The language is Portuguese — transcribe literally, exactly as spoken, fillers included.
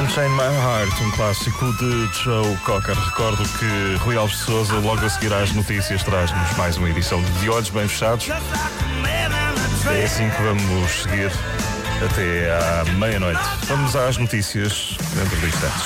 Unchain My Heart, um clássico de Joe Cocker. Recordo que Rui Alves de Sousa, logo a seguir às notícias, traz-nos mais uma edição de Olhos Bem Fechados. É assim que vamos seguir até à meia-noite. Vamos às notícias dentro de instantes.